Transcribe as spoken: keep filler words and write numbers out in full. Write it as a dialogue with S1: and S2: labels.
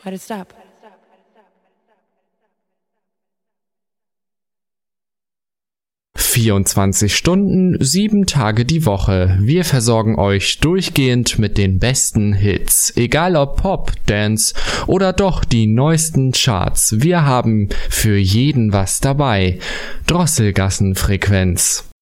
S1: Why'd it stop?
S2: vierundzwanzig Stunden, sieben Tage die Woche. Wir versorgen euch durchgehend mit den besten Hits. Egal ob Pop, Dance oder doch die neuesten Charts. Wir haben für jeden was dabei. Drosselgassenfrequenz.